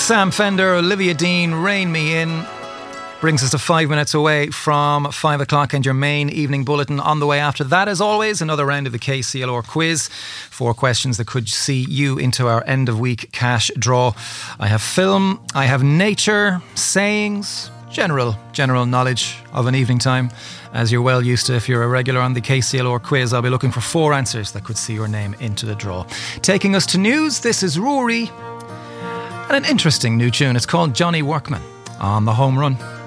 Sam Fender, Olivia Dean, Rain Me In. Brings us to 5 minutes away from 5 o'clock and your main evening bulletin. On the way after that, as always, another round of the KCLR quiz. 4 questions that could see you into our end of week cash draw. I have film, I have nature, sayings, general knowledge of an evening time. As you're well used to if you're a regular on the KCLR quiz, I'll be looking for 4 answers that could see your name into the draw. Taking us to news, this is Rory. And an interesting new tune. It's called Johnny Workman on the Home Run.